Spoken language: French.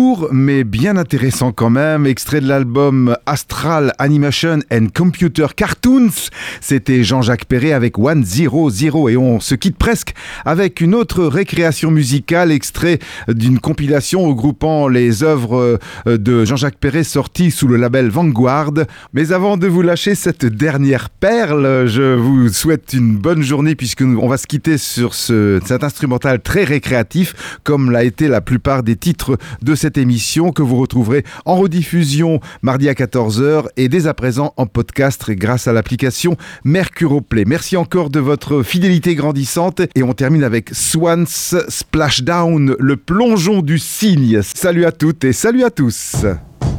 court mais bien intéressant quand même, extrait de l'album Astral Animation and Computer Cartoons. C'était Jean-Jacques Perrey avec 100 et on se quitte presque avec une autre récréation musicale, extrait d'une compilation regroupant les œuvres de Jean-Jacques Perrey sorties sous le label Vanguard. Mais avant de vous lâcher cette dernière perle, je vous souhaite une bonne journée puisque on va se quitter sur cet instrumental très récréatif comme l'a été la plupart des titres de cette émission que vous retrouverez en rediffusion mardi à 14h et dès à présent en podcast grâce à l'application Mercuro Play. Merci encore de votre fidélité grandissante et on termine avec Swans Splashdown, le plongeon du cygne. Salut à toutes et salut à tous.